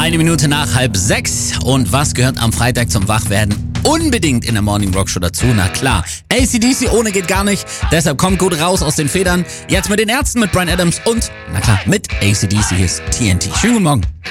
Eine Minute nach 5:30. Und was gehört am Freitag zum Wachwerden unbedingt in der Morning Rock Show dazu? Na klar, AC/DC ohne geht gar nicht. Deshalb kommt gut raus aus den Federn. Jetzt mit den Ärzten, mit Bryan Adams und, na klar, mit AC/DC. Hier ist TNT. Schönen guten Morgen.